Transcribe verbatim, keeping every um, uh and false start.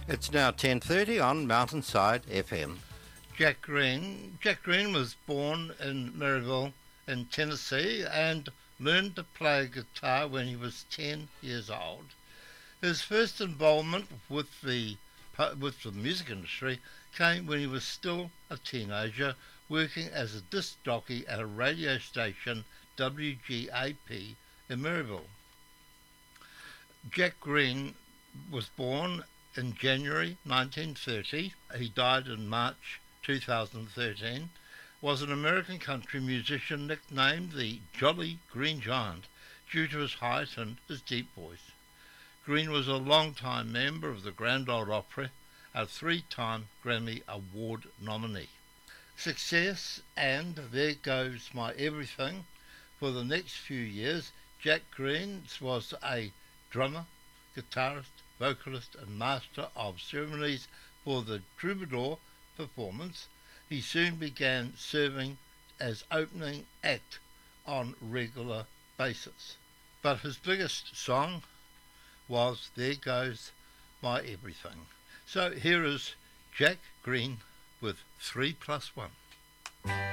It's now ten thirty on Mountainside F M. Jack Green. Jack Green was born in Maryville in Tennessee and learned to play guitar when he was ten years old. His first involvement with the with the music industry came when he was still a teenager, working as a disc jockey at a radio station, W G A P, in Maryville. Jack Green was born in January nineteen thirty. He died in March two thousand thirteen. Was an American country musician nicknamed the Jolly Green Giant due to his height and his deep voice. Green was a long-time member of the Grand Ole Opry, a three-time Grammy Award nominee. Success and There Goes My Everything. For the next few years, Jack Green was a drummer, guitarist, vocalist and master of ceremonies for the Troubadour performance. He soon began serving as opening act on regular basis. But his biggest song was There Goes My Everything. So here is Jack Green with three plus one.